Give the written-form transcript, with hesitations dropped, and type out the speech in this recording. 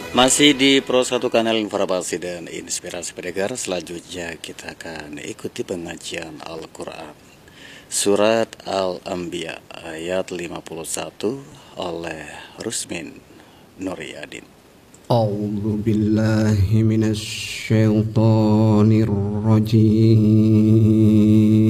Masih di Pro 1 Kanal Informasi dan Inspirasi Pendengar. Selanjutnya kita akan ikuti pengajian Al-Quran Surat Al-Anbiya ayat 51 oleh Rusmin Nuryadin. A'udzu billahi minasy syaithanir rajim.